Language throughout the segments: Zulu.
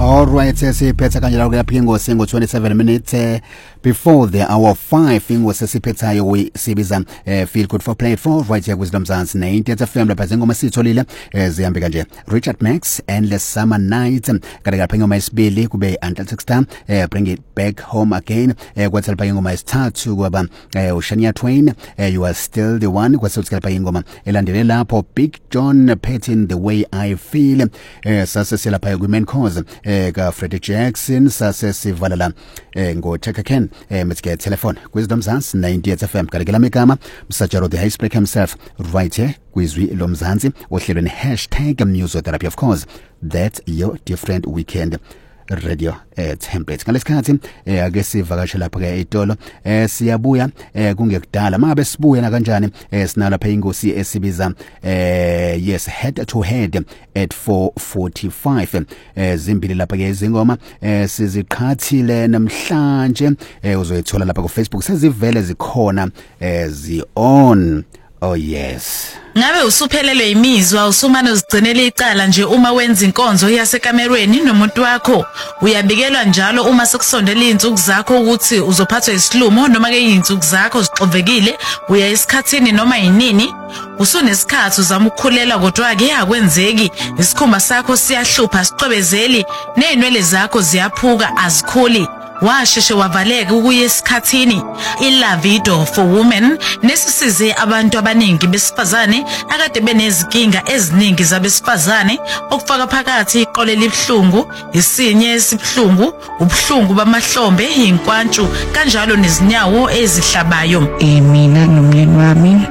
All right, siphetha kanje la kulapha ingosi ngo 27 minutes before the hour 5 ingosi siphethayo sibiza feel good for play it for right here with Mzansi 90 FM lapha zengoma sitholile zihambe kanje Richard Max Endless Summer Night kanti lapha ingoma isibili kube Until 6 bring it back home again kwathi lapha ingoma isithathu kwaba uShania Twain you are still the one kwathi lapha ingoma elandele lapho Big John Patton the way I feel sasesela lapha ku main cause ka Freddie Jackson sasesivala la ngo Chaka Ken metsike telephone kwizwi Mzansi 90 FM kanti lamegama Msajaro the Icebreaker himself right here kwizwi lomzansi ohlelweni #musictherapy of course that's your different weekend radio template ngalesikhathi ake sivakashe lapha ke itolo siyabuya kungekudala mabe sibuya na kanjani sinala pha ingosi esibiza yes head to head at 4:45 zimbili lapha ke izingoma siziqhathile namhlanje uzoyithola lapha ku Facebook sezivele zikhona zi on. Oh yes. Ngabe usuphelelwe imizwa usumane uzigcinele icala nje uma wenza inkonzo yasekamerweni nomuntu wakho uyabikelwa njalo uma sekusondela izinsuku zakho ukuthi uzophathwa isilumo noma ke izinsuku zakho zixovekile uya esikhathini noma yinini usunesikhathi uzama ukukhulela kodwa ke yakwenzeki isikhumba sakho siyahlupha sicwebezeli nenwele zakho ziyaphuka azikhuli washeshe wavaleka ukuya esikhathini iLavido for women nesisize abantu abaningi besifazane akade benezinkinga eziningi zabesifazane okufaka phakathi iqole libhlungu isinye esibhlungu ubhlungu bamahlombe inkwantshu kanjalo nezinyawo ezihlabayo mina nomyeni wami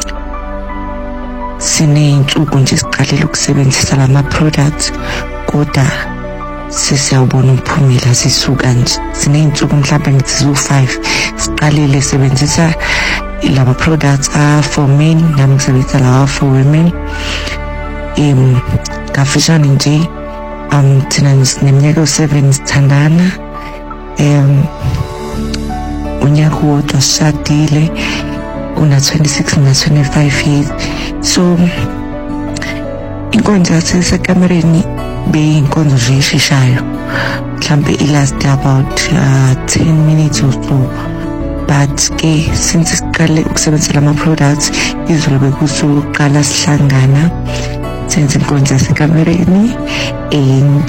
sineyinsuku nje siqalela ukusebenzisa lama products kodwa sesiyabona umphumela sisuka nje sineyinsuku mhlawumbe ngithi u5 siqalile sebenzisa lama products for men nami ngisebenzisa lawa for women kafishane nje thina sineminyaka 7 sithandana unyaka wodwa sishadile una 26 na 25 years so inkonzo yasekamereni beyinkonzo nje isheshayo mhlambe ilast about 10 minutes or so but ke since siqale ukusebenzisa lama products izolo bekusuqala sihlangana senze inkonzo yasekamereni and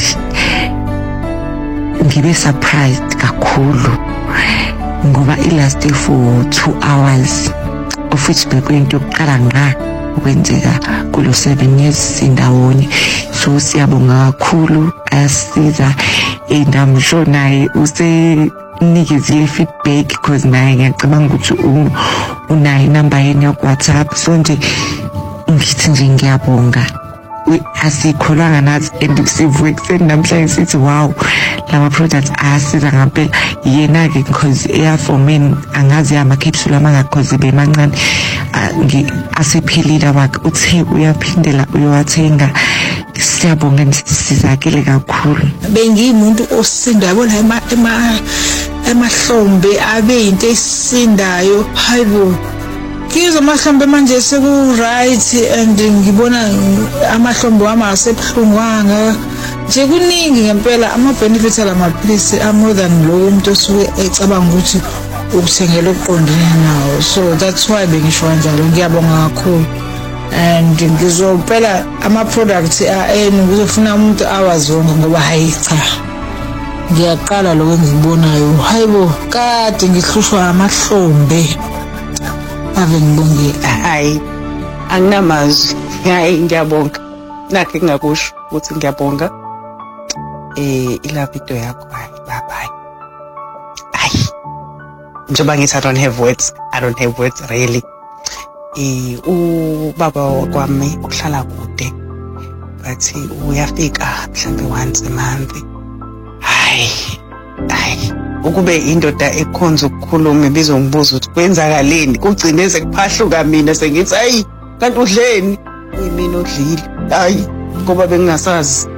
ngibe surprised kakhulu ngoba ilast for 2 hours of which bekuyinto yokuqala ngqa ukwenzeka kulo 7 years sindawonye so siyabonga kakhulu asiza and I'm sure naye usenikizile feedback because naye ngiyacabanga ukuthi unayo number yeni ya WhatsApp so nje ngithi nje ngiyabonga asikholanga nathi and sivuke ekseni namhlanje sithi wow lama products asiza ngempela yena ke because air for men angazi ama capsule amangakhozi bemancane asiphelile wakhe uthe uyaphindela uyowathenga siyabonga sizakele kakhulu bengimuntu osinda yabona emahlombe abe into esindayo hayibo kizo amahlombe manje seku right and ngibona amahlombe wami asebhlungwanga nje kuningi ngempela ama benefits alamaphilisi more than lo umuntu osuke ecabanga ukuthi ukuthengela okuqondene nawo so that's why bengisho kanjalo ngiyabonga kakhulu and ngizophela ama products ngizofuna umuntu awazonke ngoba hayi cha ngiyaqala lo engibonayo hayibo kade ngihlushwa amahlombe ave ngibonge hayi anginamazwi hayi ngiyabonga nakhe ngingakusho ukuthi ngiyabonga iLavido yakho hayi bye hayi njengoba ngithi I don't have words really ubaba kwami uhlala kude but uyafika mhlambe once a month hayi ukube indoda ekhonza ukukhuluma bizongibuza ukuthi kwenzakaleni kugcine sekuphahluka mina sengithi hayi kanti udleni uyimina odlile hayi ngoba bengingasazi